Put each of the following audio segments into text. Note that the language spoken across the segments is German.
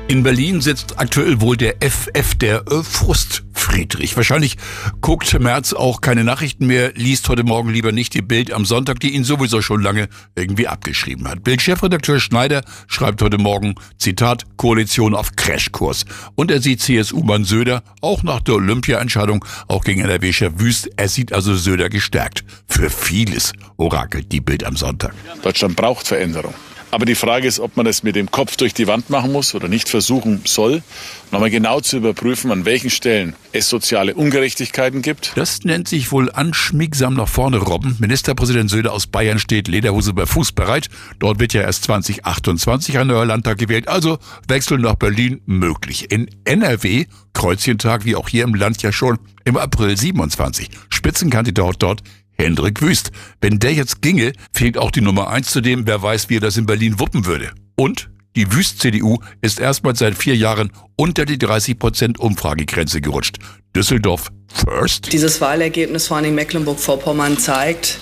In Berlin sitzt aktuell wohl der FF, der Frust-Friedrich. Wahrscheinlich guckt Merz auch keine Nachrichten mehr, liest heute Morgen lieber nicht die Bild am Sonntag, die ihn sowieso schon lange irgendwie abgeschrieben hat. Bild-Chefredakteur Schneider schreibt heute Morgen, Zitat, Koalition auf Crashkurs. Und er sieht CSU-Mann Söder auch nach der Olympia-Entscheidung auch gegen NRW-Chef Wüst. Er sieht also Söder gestärkt. Für vieles orakelt die Bild am Sonntag. Deutschland braucht Veränderung. Aber die Frage ist, ob man es mit dem Kopf durch die Wand machen muss oder nicht versuchen soll, nochmal genau zu überprüfen, an welchen Stellen es soziale Ungerechtigkeiten gibt. Das nennt sich wohl anschmiegsam nach vorne robben. Ministerpräsident Söder aus Bayern steht Lederhose bei Fuß bereit. Dort wird ja erst 2028 ein neuer Landtag gewählt. Also Wechsel nach Berlin möglich. In NRW, Kreuzchentag wie auch hier im Land ja schon im April 27. Spitzenkandidat dort Hendrik Wüst. Wenn der jetzt ginge, fehlt auch die Nummer 1 zu dem, wer weiß, wie er das in Berlin wuppen würde. Und die Wüst-CDU ist erstmals seit 4 Jahren unter die 30% Umfragegrenze gerutscht. Düsseldorf first. Dieses Wahlergebnis vor allem in Mecklenburg-Vorpommern zeigt,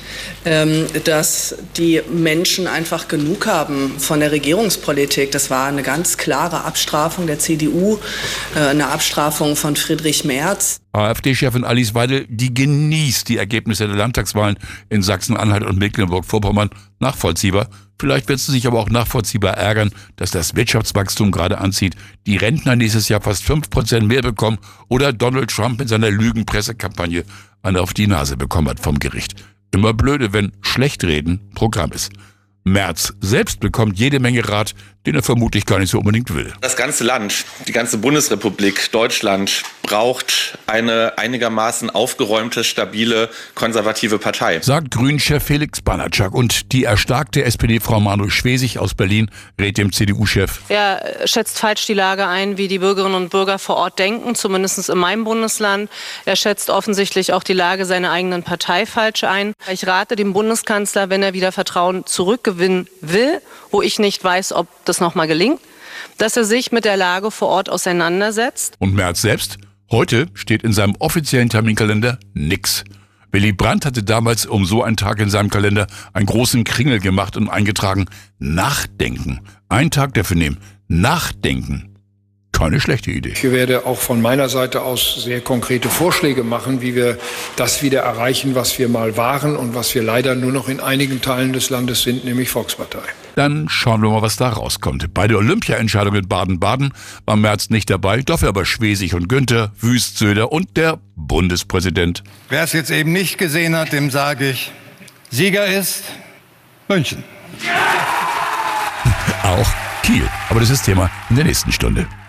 dass die Menschen einfach genug haben von der Regierungspolitik. Das war eine ganz klare Abstrafung der CDU, eine Abstrafung von Friedrich Merz. AfD-Chefin Alice Weidel, die genießt die Ergebnisse der Landtagswahlen in Sachsen-Anhalt und Mecklenburg-Vorpommern. Nachvollziehbar. Vielleicht wird sie sich aber auch nachvollziehbar ärgern, dass das Wirtschaftswachstum gerade anzieht, die Rentner nächstes Jahr fast 5% mehr bekommen oder Donald Trump mit seiner Lügenpressekampagne eine auf die Nase bekommen hat vom Gericht. Immer blöde, wenn Schlechtreden Programm ist. Merz selbst bekommt jede Menge Rat, den er vermutlich gar nicht so unbedingt will. Das ganze Land, die ganze Bundesrepublik Deutschland braucht eine einigermaßen aufgeräumte, stabile, konservative Partei. Sagt Grünen-Chef Felix Banatschak. Und die erstarkte SPD-Frau Manuel Schwesig aus Berlin rät dem CDU-Chef. Er schätzt falsch die Lage ein, wie die Bürgerinnen und Bürger vor Ort denken, zumindest in meinem Bundesland. Er schätzt offensichtlich auch die Lage seiner eigenen Partei falsch ein. Ich rate dem Bundeskanzler, wenn er wieder Vertrauen zurückgewinnen will, wo ich nicht weiß, ob das nochmal gelingt, dass er sich mit der Lage vor Ort auseinandersetzt. Und Merz selbst? Heute steht in seinem offiziellen Terminkalender nix. Willy Brandt hatte damals um so einen Tag in seinem Kalender einen großen Kringel gemacht und eingetragen, Nachdenken. Ein Tag dafür nehmen. Nachdenken. Keine schlechte Idee. Ich werde auch von meiner Seite aus sehr konkrete Vorschläge machen, wie wir das wieder erreichen, was wir mal waren und was wir leider nur noch in einigen Teilen des Landes sind, nämlich Volkspartei. Dann schauen wir mal, was da rauskommt. Bei der Olympia-Entscheidung in Baden-Baden war Merz nicht dabei, dafür aber Schwesig und Günther, Wüst, Söder und der Bundespräsident. Wer es jetzt eben nicht gesehen hat, dem sage ich, Sieger ist München. Auch Kiel. Aber das ist Thema in der nächsten Stunde.